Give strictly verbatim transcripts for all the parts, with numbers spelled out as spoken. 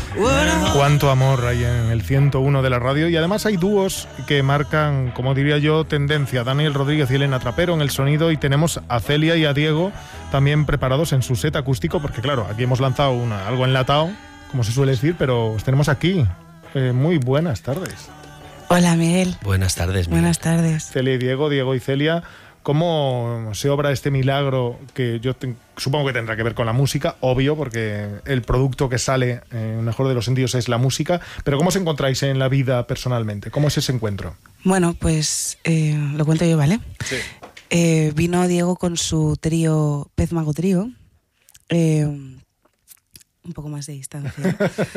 Cuánto amor hay en el ciento uno de la radio, y además hay dúos que marcan, como diría yo, tendencia. Daniel Rodríguez y Elena Trapero en el sonido, y tenemos a Celia y a Diego también preparados en su set acústico, porque claro, aquí hemos lanzado una, algo enlatado, como se suele decir, pero os tenemos aquí. Eh, muy buenas tardes. Hola, Miguel. Buenas tardes, Miguel. Buenas tardes. Celia y Diego, Diego y Celia. ¿Cómo se obra este milagro que yo te, supongo que tendrá que ver con la música? Obvio, porque el producto que sale, en el mejor de los sentidos, es la música. Pero ¿cómo os encontráis en la vida personalmente? ¿Cómo es ese encuentro? Bueno, pues eh, lo cuento yo, ¿vale? Sí. Eh, vino Diego con su trío, Pez Mago Trío. Eh, un poco más de distancia.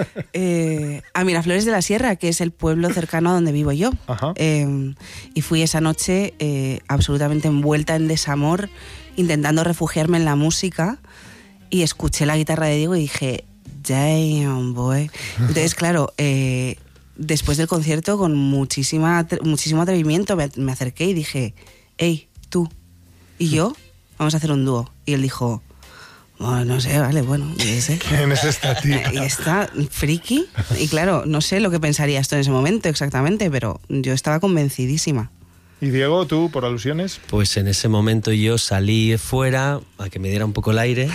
eh, a Miraflores de la Sierra, que es el pueblo cercano a donde vivo yo. Eh, y fui esa noche eh, absolutamente envuelta en desamor, intentando refugiarme en la música, y escuché la guitarra de Diego y dije, damn, boy. Entonces, claro, eh, después del concierto, con muchísima, muchísimo atrevimiento, me, me acerqué y dije, hey, tú y yo, vamos a hacer un dúo. Y él dijo... Oh, no sé, vale, bueno, yo sé. ¿Quién es esta tía? Y está friki. Y claro, no sé lo que pensaría esto en ese momento exactamente, pero yo estaba convencidísima. ¿Y Diego, tú, por alusiones? Pues en ese momento yo salí fuera a que me diera un poco el aire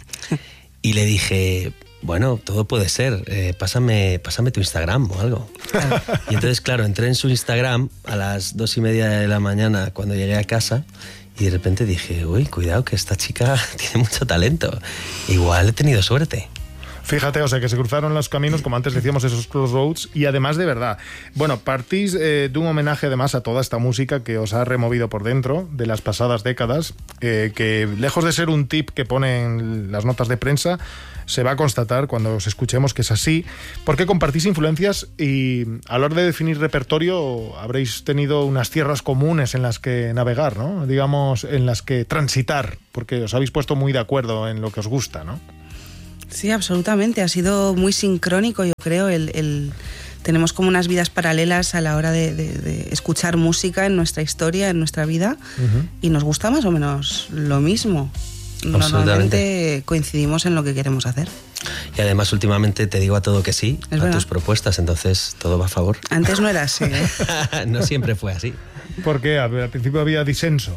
y le dije, bueno, todo puede ser, eh, pásame, pásame tu Instagram o algo. Y entonces, claro, entré en su Instagram a las dos y media de la mañana cuando llegué a casa. Y de repente dije, uy, cuidado, que esta chica tiene mucho talento. Igual he tenido suerte. Fíjate, o sea, que se cruzaron los caminos, como antes decíamos, esos crossroads, y además de verdad. Bueno, partís eh, de un homenaje además a toda esta música que os ha removido por dentro de las pasadas décadas, eh, que lejos de ser un tip que ponen las notas de prensa, se va a constatar cuando os escuchemos que es así, porque compartís influencias y a la hora de definir repertorio habréis tenido unas tierras comunes en las que navegar, ¿no? Digamos, en las que transitar, porque os habéis puesto muy de acuerdo en lo que os gusta, ¿no? Sí, absolutamente. Ha sido muy sincrónico, yo creo. El, el... Tenemos como unas vidas paralelas a la hora de, de, de escuchar música en nuestra historia, en nuestra vida, uh-huh. y nos gusta más o menos lo mismo. Normalmente coincidimos en lo que queremos hacer. Y además últimamente te digo a todo que sí, es a verdad. Tus propuestas, entonces todo va a favor. Antes no era así, ¿eh? No siempre fue así. ¿Por qué? Al principio había disenso.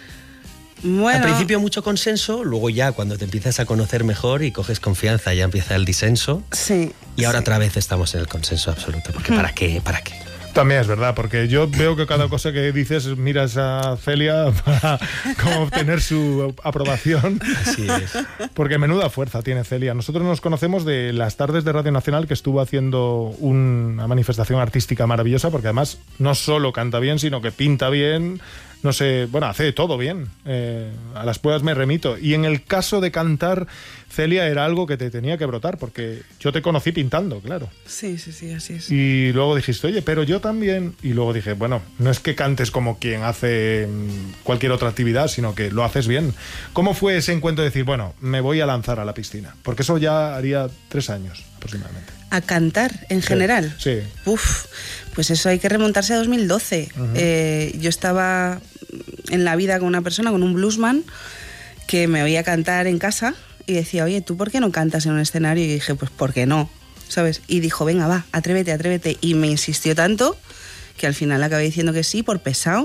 Bueno. Al principio mucho consenso, luego ya cuando te empiezas a conocer mejor y coges confianza ya empieza el disenso. Sí. Y ahora sí. otra vez estamos en el consenso absoluto, porque ¿para qué? ¿Para qué? También es verdad, porque yo veo que cada cosa que dices miras a Celia para como obtener su aprobación. Así es. Porque menuda fuerza tiene Celia. Nosotros nos conocemos de las tardes de Radio Nacional, que estuvo haciendo una manifestación artística maravillosa, porque además no solo canta bien, sino que pinta bien, no sé, bueno, hace todo bien. Eh, a las pruebas me remito. Y en el caso de cantar, Celia, era algo que te tenía que brotar, porque yo te conocí pintando, claro. Sí, sí, sí, así es. Y luego dijiste, oye, pero yo también. Y luego dije, bueno, no es que cantes como quien hace cualquier otra actividad, sino que lo haces bien. ¿Cómo fue ese encuentro de decir, bueno, me voy a lanzar a la piscina? Porque eso ya haría tres años aproximadamente. ¿A cantar en sí, general? Sí. Uf, pues eso hay que remontarse a dos mil doce. Uh-huh. Eh, yo estaba en la vida con una persona, con un bluesman, que me oía cantar en casa y decía, oye, ¿tú por qué no cantas en un escenario? Y dije, pues, ¿por qué no? ¿Sabes? Y dijo, venga, va, atrévete, atrévete. Y me insistió tanto que al final acabé diciendo que sí, por pesado.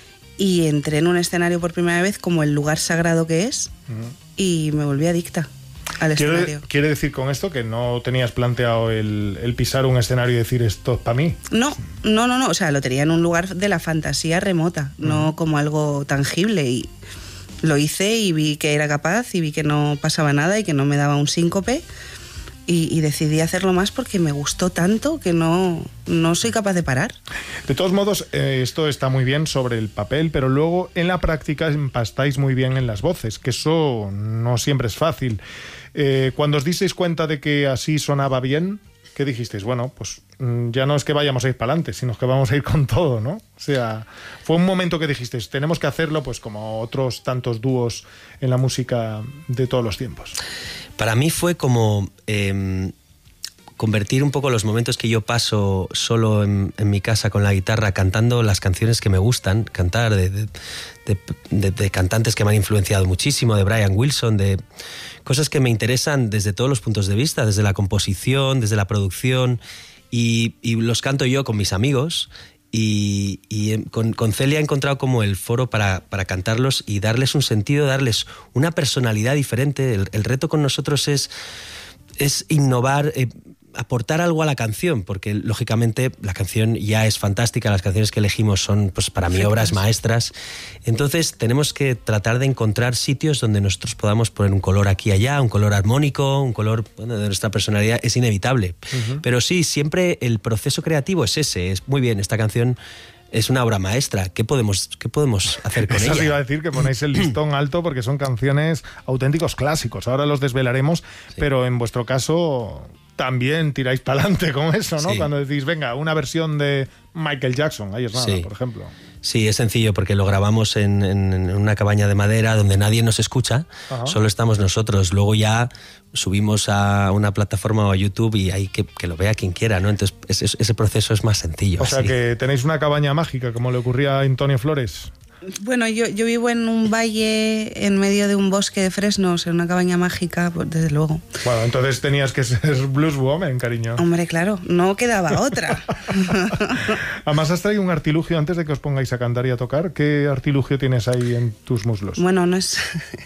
Y entré en un escenario por primera vez como el lugar sagrado que es, uh-huh. y me volví adicta al escenario. ¿Quiere, ¿Quiere decir con esto que no tenías planteado el, el pisar un escenario y decir esto es para mí? No, no, no, no. O sea, lo tenía en un lugar de la fantasía remota, uh-huh. no como algo tangible. Y lo hice y vi que era capaz y vi que no pasaba nada y que no me daba un síncope. Y, y decidí hacerlo más porque me gustó tanto que no, no soy capaz de parar. De todos modos, eh, esto está muy bien sobre el papel, pero luego en la práctica empastáis muy bien en las voces, que eso no siempre es fácil. Eh, cuando os disteis cuenta de que así sonaba bien, ¿qué dijisteis? Bueno, pues ya no es que vayamos a ir para adelante, sino que vamos a ir con todo, ¿no? O sea, fue un momento que dijisteis, tenemos que hacerlo pues como otros tantos dúos en la música de todos los tiempos. Para mí fue como, eh, convertir un poco los momentos que yo paso solo en, en mi casa con la guitarra cantando las canciones que me gustan, cantar de, de, de, de, de cantantes que me han influenciado muchísimo, de Brian Wilson, de cosas que me interesan desde todos los puntos de vista, desde la composición, desde la producción, y, y los canto yo con mis amigos. Y, y con, con Celia he encontrado como el foro para, para cantarlos y darles un sentido, darles una personalidad diferente. El, el reto con nosotros es, es innovar, eh, aportar algo a la canción, porque lógicamente la canción ya es fantástica, las canciones que elegimos son, pues, para mí, obras maestras. Entonces tenemos que tratar de encontrar sitios donde nosotros podamos poner un color aquí y allá, un color armónico, un color, bueno, de nuestra personalidad. Es inevitable. Uh-huh. Pero sí, siempre el proceso creativo es ese. Es muy bien, esta canción es una obra maestra. ¿Qué podemos, qué podemos hacer con Eso ella? Eso iba a decir, que ponéis el listón alto porque son canciones auténticos clásicos. Ahora los desvelaremos, sí. Pero en vuestro caso también tiráis para adelante con eso, ¿no? Sí. Cuando decís, venga, una versión de Michael Jackson, ahí es nada, sí. Por ejemplo. Sí, es sencillo porque lo grabamos en, en, en una cabaña de madera donde nadie nos escucha, ajá, solo estamos nosotros. Luego ya subimos a una plataforma o a YouTube y ahí que, que lo vea quien quiera, ¿no? Entonces ese, ese proceso es más sencillo. O sea, así. Que tenéis una cabaña mágica, como le ocurría a Antonio Flores. Bueno, yo, yo vivo en un valle en medio de un bosque de fresnos, en una cabaña mágica, pues desde luego. Bueno, entonces tenías que ser blues woman, cariño. Hombre, claro, no quedaba otra. Además has traído un artilugio antes de que os pongáis a cantar y a tocar. ¿Qué artilugio tienes ahí en tus muslos? Bueno, no es...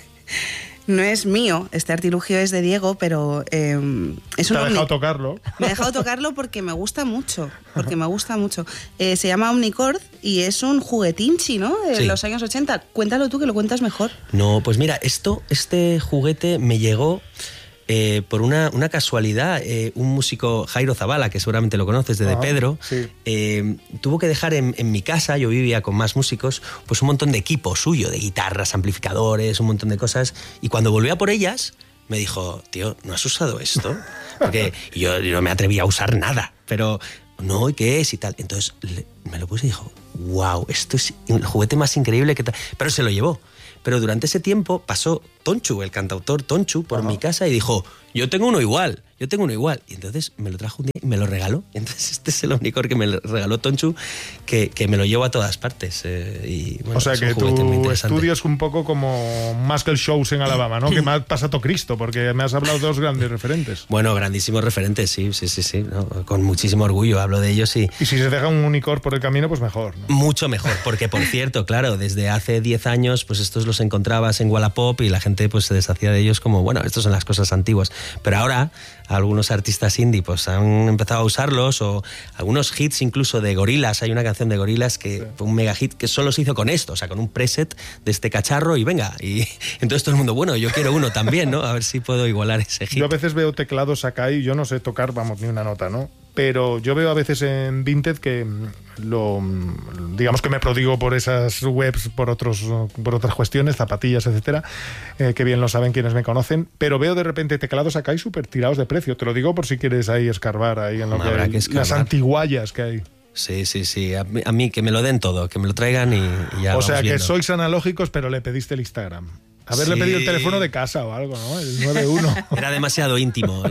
No es mío, este artilugio es de Diego, pero eh, es ¿Te un... ha dejado tocarlo? Me ha dejado tocarlo porque me gusta mucho, porque me gusta mucho. Eh, se llama Omnicord y es un juguetinchi, ¿no? De sí. los años ochenta. Cuéntalo tú, que lo cuentas mejor. No, pues mira, esto, este juguete me llegó... Eh, por una, una casualidad, eh, un músico, Jairo Zavala, que seguramente lo conoces, de, ah, de Pedro, sí. eh, tuvo que dejar en, en mi casa, yo vivía con más músicos, pues un montón de equipo suyo, de guitarras, amplificadores, un montón de cosas, y cuando volví a por ellas, me dijo, tío, ¿no has usado esto? Porque yo, yo no me atrevía a usar nada, pero no, ¿y qué es? Y tal. Entonces le, me lo puse y dijo, wow, esto es el juguete más increíble que tal. Pero se lo llevó. Pero durante ese tiempo pasó Tonchu, el cantautor Tonchu, por Ajá. mi casa y dijo, yo tengo uno igual, yo tengo uno igual. Y entonces me lo trajo un día y me lo regaló. Entonces este es el Omnicord que me regaló Tonchu, que, que me lo llevo a todas partes. Eh, y, bueno, o sea que tu estudio es un poco como Muscle Shows en Alabama, ¿no? Que más pasa todo Cristo, porque me has hablado de dos grandes referentes. Bueno, grandísimos referentes, sí, sí, sí, sí. ¿no? Con muchísimo orgullo hablo de ellos y... Y si se deja un Omnicord por el camino, pues mejor, ¿no? Mucho mejor, porque por cierto, claro, desde hace diez años, pues estos los encontrabas en Wallapop y la gente pues se deshacía de ellos como, bueno, estos son las cosas antiguas. Pero ahora algunos artistas indie pues han empezado a usarlos, o algunos hits incluso de Gorillaz. Hay una canción de Gorillaz que sí. fue un mega hit que solo se hizo con esto, o sea, con un preset de este cacharro y venga. Y entonces todo el mundo, bueno, yo quiero uno también, ¿no? A ver si puedo igualar ese hit. Yo a veces veo teclados acá y yo no sé tocar, vamos, ni una nota, ¿no? Pero yo veo a veces en Vinted que lo, digamos que me prodigo por esas webs, por otros, por otras cuestiones, zapatillas, etcétera, eh, que bien lo saben quienes me conocen, pero veo de repente teclados acá y súper tirados de precio. Te lo digo por si quieres ahí escarbar ahí en lo que, hay, que las antiguallas que hay. Sí, sí, sí. A mí, a mí que me lo den todo, que me lo traigan y, y ya. O sea, viendo. Que sois analógicos, pero le pediste el Instagram. Haberle sí. pedido el teléfono de casa o algo, ¿no? El nueve uno. Era demasiado íntimo.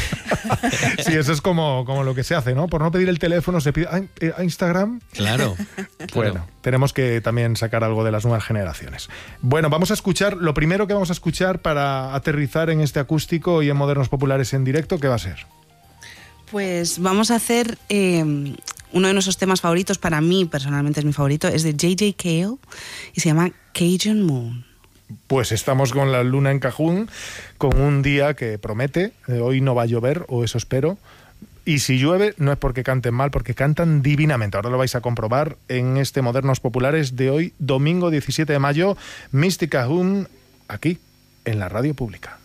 Sí, eso es como, como lo que se hace, ¿no? Por no pedir el teléfono se pide a Instagram. Claro. Bueno, claro. Tenemos que también sacar algo de las nuevas generaciones. Bueno, vamos a escuchar, lo primero que vamos a escuchar para aterrizar en este acústico y en Modernos Populares en directo, ¿qué va a ser? Pues vamos a hacer... Eh, uno de nuestros temas favoritos, para mí personalmente es mi favorito, es de J J Cale y se llama Cajun Moon. Pues estamos con la luna en Cajún, con un día que promete, eh, hoy no va a llover, o eso espero, y si llueve no es porque canten mal, porque cantan divinamente. Ahora lo vais a comprobar en este Modernos Populares de hoy, domingo diecisiete de mayo, Mystic Cajún, aquí, en la radio pública.